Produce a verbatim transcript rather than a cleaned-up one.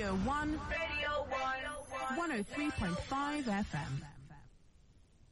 Radio one. Radio one. one oh three point five F M.